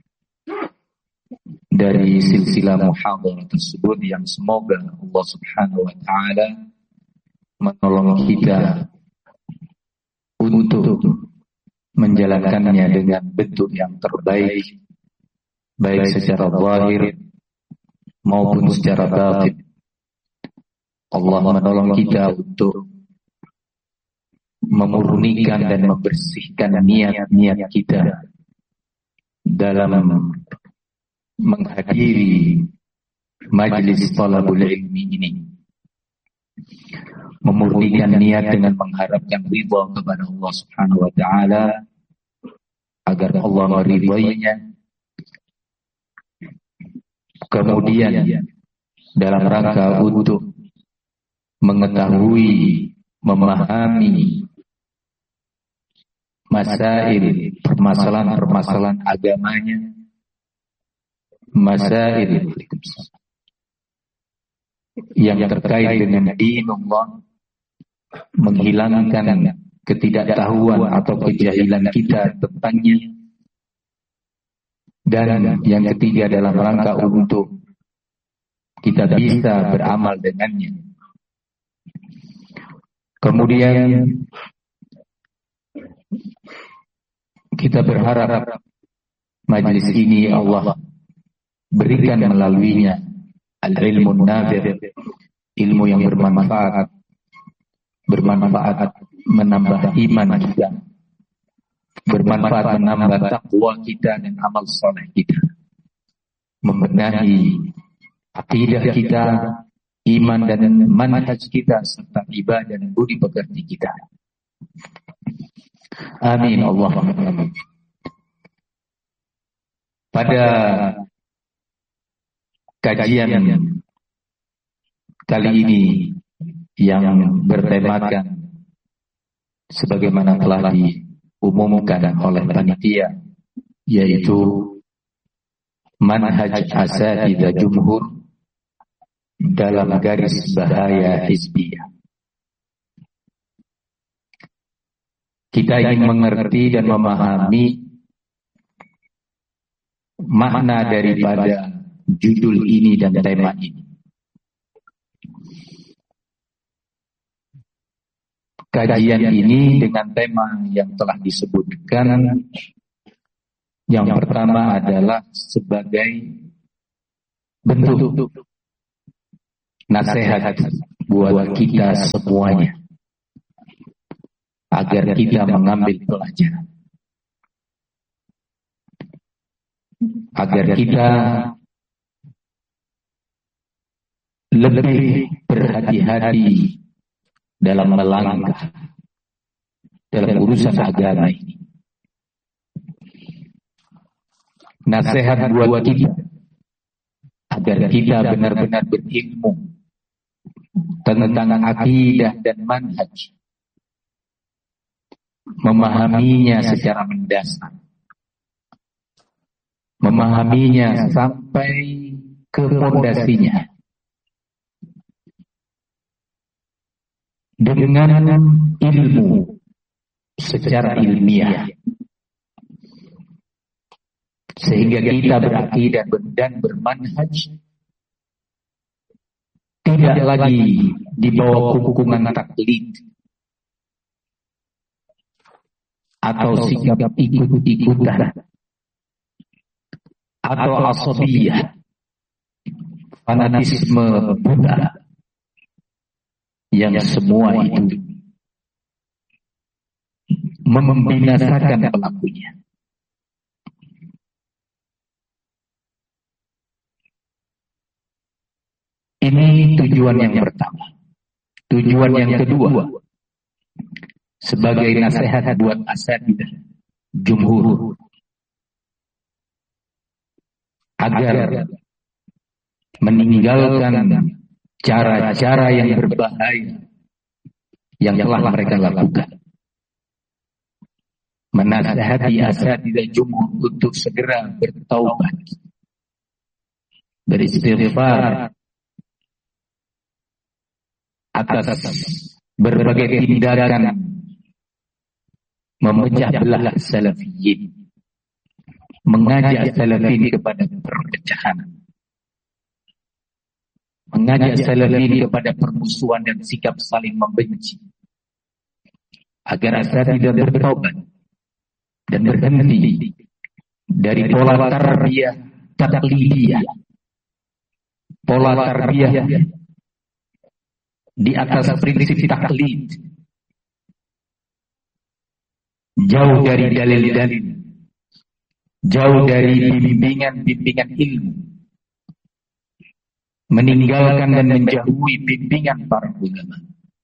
Speaker 2: dari silsilah muhadharah tersebut yang semoga Allah Subhanahu wa taala menolong kita untuk menjalankannya dengan bentuk yang terbaik, baik secara zahir maupun secara batin. Allah menolong kita untuk memurnikan dan membersihkan niat-niat kita dalam menghadiri majlis talabul ilmi ini, memurnikan niat dengan mengharapkan ridha kepada Allah Subhanahu wa taala agar Allah meridainya. Kemudian dalam rangka untuk mengetahui, memahami masail, permasalahan-permasalahan agamanya, masail yang terkait dengan dinullah, menghilangkan ketidaktahuan atau kejahilan kita tentangnya, dan yang ketiga dalam rangka untuk kita bisa beramal dengannya. Kemudian kita berharap majlis ini Allah berikan melaluinya al-ilmu nafi', ilmu yang bermanfaat menambah iman kita, bermanfaat menambah takwa kita dan amal saleh kita, membenahi akidah kita, iman dan manhaj kita, serta ibadah dan budi pekerti kita. Amin Allahumma amin. Pada kajian kali ini yang bertemakan sebagaimana telah diumumkan oleh panitia, yaitu manhaj asatidzah jumhur dalam garis bahaya hizbiyah. Kita ingin mengerti dan memahami makna daripada judul ini dan tema ini. Kajian ini dengan tema yang telah disebutkan, yang pertama adalah sebagai bentuk nasihat buat kita semuanya agar kita mengambil pelajaran, agar kita lebih berhati-hati dalam melangkah dalam urusan agama ini. Nasihat buat kita agar kita benar-benar berilmu tentang akidah dan manhaj, memahaminya secara mendasar, memahaminya sampai ke fondasinya dengan ilmu secara ilmiah, sehingga kita berakidah dan bermanhaj tidak lagi di bawah hukuman taklid atau sikap ikut-ikutan atau asabiyah, fanatisme buta, yang semua itu membinasakan pelakunya. Ini tujuan yang pertama. Tujuan yang kedua, sebagai nasihat buat asatidzah jumhur agar meninggalkan cara-cara yang berbahaya yang telah mereka lakukan. Menasihati asatidzah jumhur untuk segera bertaubat, beristighfar atas berbagai tindakan memecah belah salafiyin, mengajak salafin kepada perpecahan, mengajak salafin kepada permusuhan dan sikap saling membenci, agar asatidzah bertaubat dan berhenti dari pola tarbiyah taklidiyah, pola tarbiyah di atas prinsip taklid, jauh dari dalil-dalil, jauh dari bimbingan-bimbingan ilmu, meninggalkan dan menjauhi bimbingan para ulama,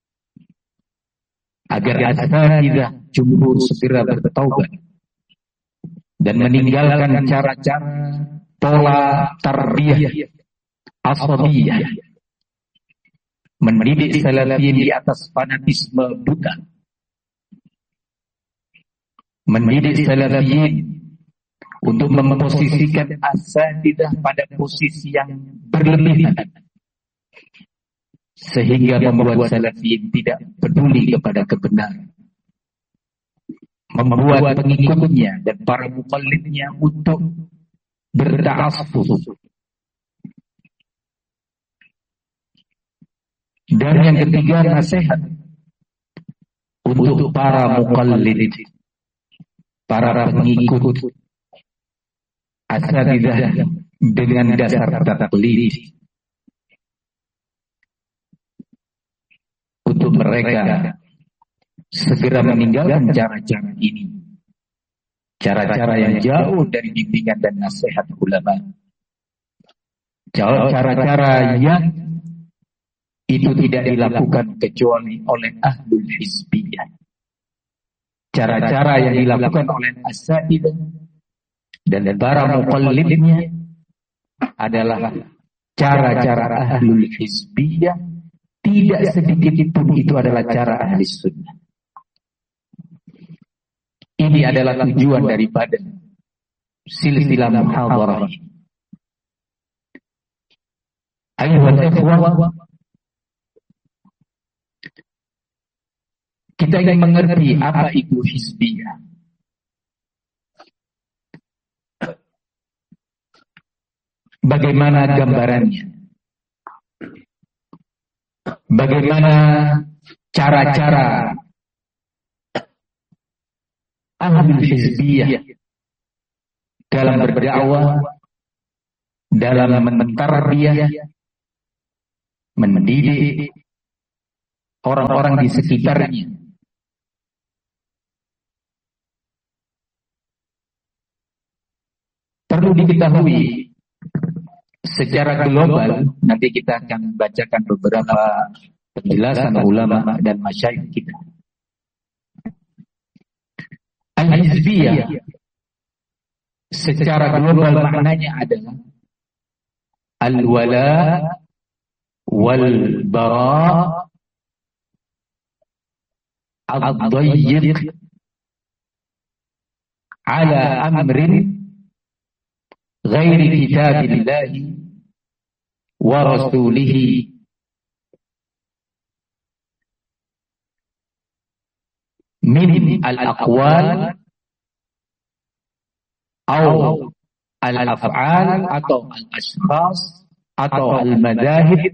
Speaker 2: agar asatidzah jumhur segera bertaubat dan meninggalkan cara-cara pola tarbiyah asabiyah, mendidik salafiyyin di atas fanatisme buta, mendidik salafiyyin untuk memposisikan asatidzah pada posisi yang berlebihan, sehingga membuat salafiyyin tidak peduli kepada kebenaran, membuat pengikutnya dan para muqallidnya untuk berta'assub. Dan yang ketiga, nasihat untuk para muqallid, para pengikut asatidzah dengan dasar taklid, untuk mereka segera meninggalkan cara-cara ini, cara-cara yang jauh dari bimbingan dan nasihat ulama, cara-cara yang itu tidak dilakukan kecuali oleh ahlul hizbiyah, cara-cara yang dilakukan oleh asatidzah dan para muqallidnya adalah cara-cara ahlul hizbiyah. Tidak sedikit pun itu adalah cara ahli sunnah. Ini adalah tujuan daripada silsilah muhadharah ini. Ayuhal ikhwah, kita ingin mengerti apa itu hizbiyah. Bagaimana gambarannya? Bagaimana cara-cara ahlul hizbiyah dalam berdakwah, dalam mentarbiyah, mendidik orang-orang di sekitarnya. Perlu diketahui secara global, nanti kita akan bacakan beberapa penjelasan ulama dan masyayikh kita. Al-Hizbiyah secara global maknanya adalah al-wala wal-bara ad-dayyiq ala amrin ghairi kitabillahi wa rasulihi min al-aqwal atau al-af'al atau al-ashkhas atau al-madahib,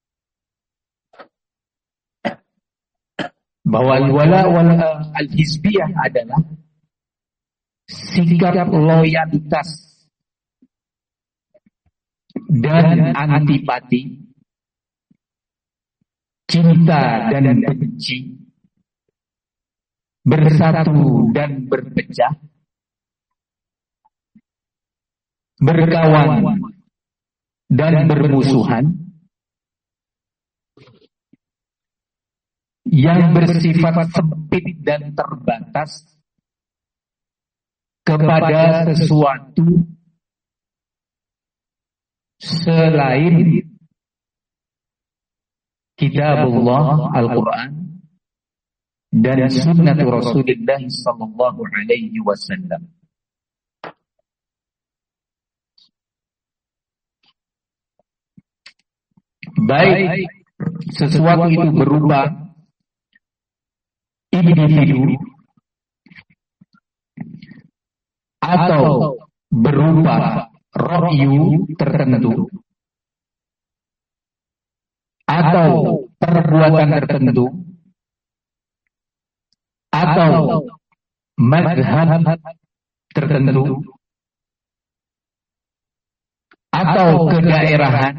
Speaker 2: bahwa al-wala wal al-hizbiyah adalah sikap loyalitas dan antipati, cinta dan benci, bersatu dan berpecah, berkawan dan bermusuhan, yang bersifat sempit dan terbatas kepada sesuatu selain kitabullah Al-Quran dan sunnah Rasulullah sallallahu alaihi wasallam. Baik sesuatu itu berupa individu atau berupa ra'yu tertentu atau perbuatan tertentu atau mazhab tertentu atau kedaerahan,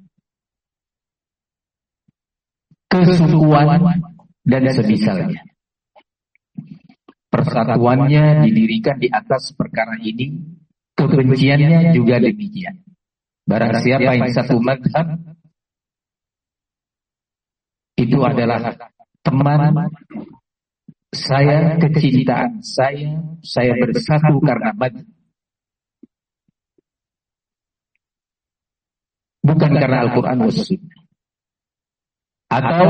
Speaker 2: kesukuan dan semisalnya. Persatuannya didirikan di atas perkara ini, kebenciannya juga demikian. Barang siapa yang satu mazhab, itu adalah teman saya, kecintaan saya bersatu karena mazhab, bukan karena Al-Quran dan Sunnah. Atau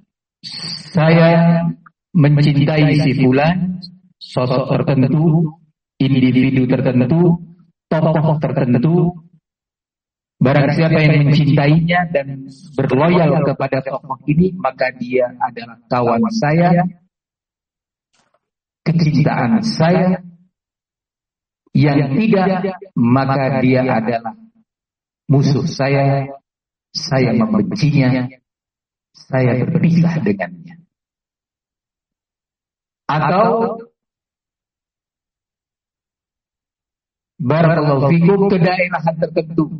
Speaker 2: saya mencintai si fulan, sosok tertentu, individu tertentu, tokoh tertentu. Barang siapa yang mencintainya dan berloyal kepada tokoh ini, maka dia adalah kawan saya, kecintaan saya. Yang tidak, maka dia adalah musuh saya membencinya, saya berpisah dengannya. Atau barakallahu fikum, kedaerahan tertentu.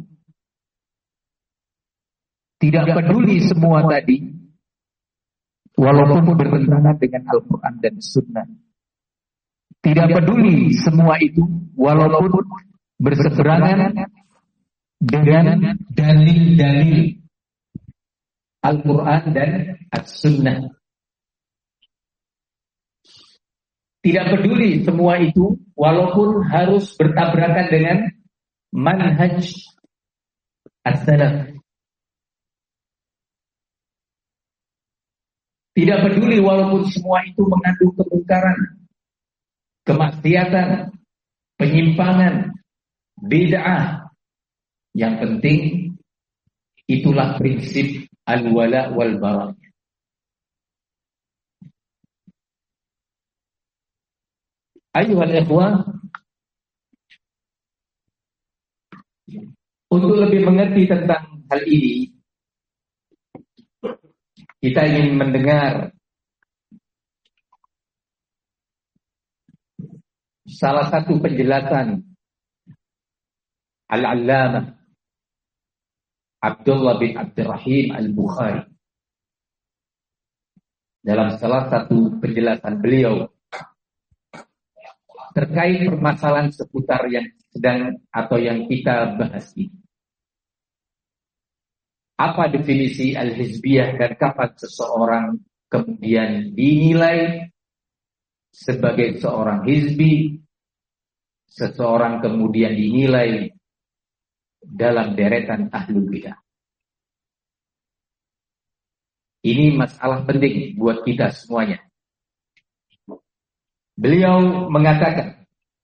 Speaker 2: Tidak peduli semua tadi, walaupun bertentangan dengan Al-Quran dan Sunnah. Tidak peduli semua itu, walaupun berseberangan dengan dalil-dalil Al-Quran dan As-Sunnah. Tidak peduli semua itu, walaupun harus bertabrakan dengan manhaj as-salaf. Tidak peduli walaupun semua itu mengandung kemungkaran, kemaksiatan, penyimpangan, bid'ah. Yang penting itulah prinsip al-wala wal bara. Ayuhal ikhwah, untuk lebih mengerti tentang hal ini, kita ingin mendengar salah satu penjelasan Al-Allamah Abdullah bin Abdurrahim Al-Bukhari dalam salah satu penjelasan beliau terkait permasalahan seputar yang sedang atau yang kita bahas ini. Apa definisi al-hizbiyah dan kapan seseorang kemudian dinilai sebagai seorang hizbi, seseorang kemudian dinilai dalam deretan ahlul bidah. Ini masalah penting buat kita semuanya. Beliau mengatakan,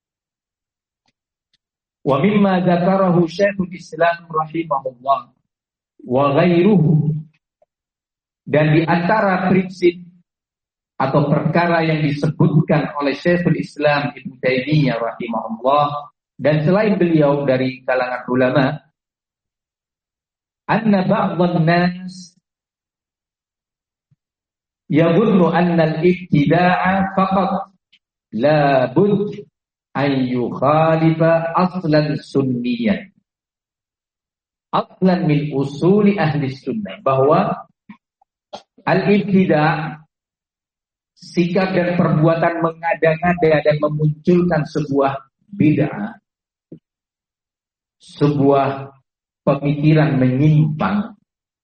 Speaker 2: wa mimma dzakarahu Syekhul Islam rahimahullah wa ghairuhu, dan di antara prinsip atau perkara yang disebutkan oleh Syekhul Islam Ibnu Taimiyah rahimahullah dan selain beliau dari kalangan ulama, anna ba'dhan nas yadhunnu anna al-ibtida'a faqat la bud an yukhalifa aslan sunniyyan, aslan min usuli ahli sunnah, bahwa al-ibtida', sikap dan perbuatan mengada-ngada dan memunculkan sebuah bid'ah, sebuah pemikiran menyimpang,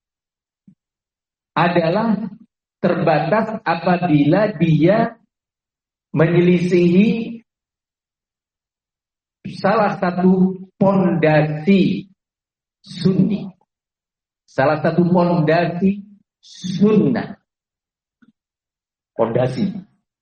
Speaker 2: adalah terbatas apabila dia menyelisihi salah satu pondasi sunni, salah satu pondasi sunnah. Pondasi.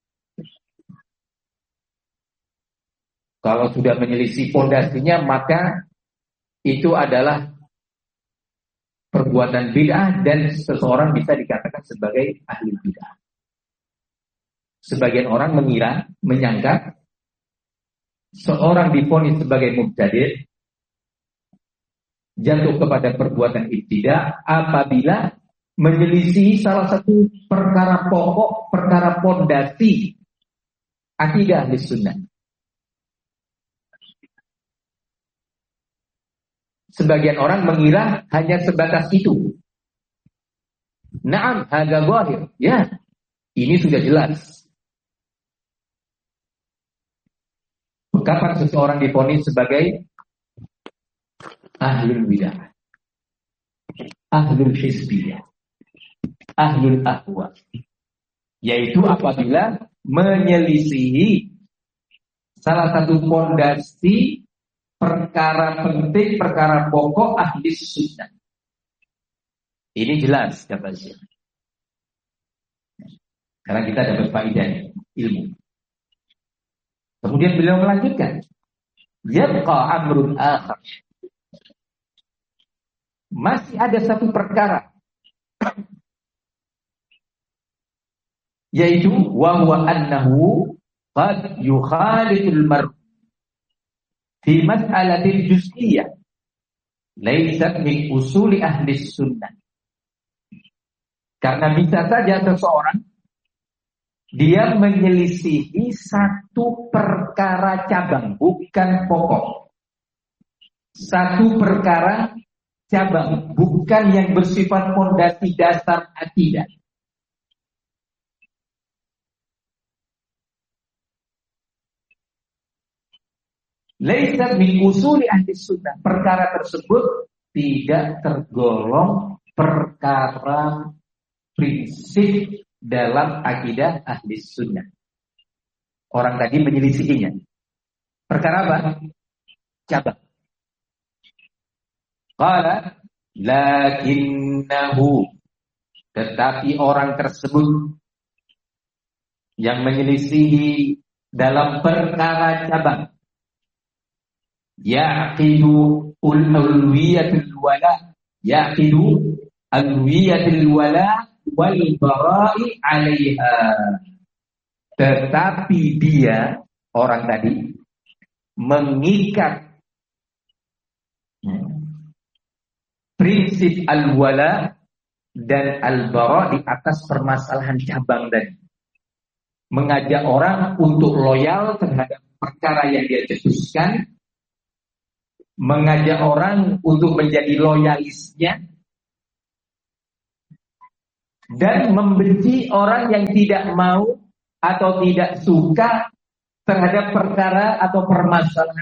Speaker 2: Kalau sudah menyelisih pondasinya, maka itu adalah perbuatan bid'ah dan seseorang bisa dikatakan sebagai ahli bid'ah. Sebagian orang menyangka seorang divonis sebagai mubtadi', jatuh kepada perbuatan ibtidah apabila menyelisih salah satu perkara pokok, perkara pondasi akidah ahli sunnah. Sebagian orang mengira hanya sebatas itu. Naam, hadza zahir. Ya, ini sudah jelas. Kapan seseorang divonis sebagai ahlul bidah, ahlul hizbiyah, ahlul ahwa, yaitu apabila menyelisihi salah satu pondasi perkara penting, perkara pokok ahli sunnah. Ini jelas kata Syekh. Karena kita dapat faedah ilmu. Kemudian beliau melanjutkan, yabqa amrun akhar, masih ada satu perkara, yaitu wa huwa annahu qad yukhaliful mar' fi mas'alatil juz'iyyah laysat min usuli ahli sunnah. Karena bisa saja seseorang dia menyelisihi satu perkara cabang, bukan pokok. Satu perkara cabang, bukan yang bersifat fondasi dasar akidah. Laisa min usuli ahli sunnah. Perkara tersebut tidak tergolong perkara prinsip dalam akidah ahli sunnah. Orang tadi menyelisihinya. Perkara apa? Cabang. Qala lakinnahu, tetapi orang tersebut yang menyelisihi dalam perkara cabang, yaqidu ulwiyatul wala, yaqidu ulwiyatul wala wal bara'i 'alaiha. Tetapi dia, orang tadi, mengikat prinsip al-wala dan al-bara' di atas permasalahan cabang tadi. Mengajak orang untuk loyal terhadap perkara yang dia cetuskan
Speaker 3: mengajak orang untuk menjadi loyalisnya, dan membenci orang yang tidak mau atau tidak suka terhadap perkara atau permasalahan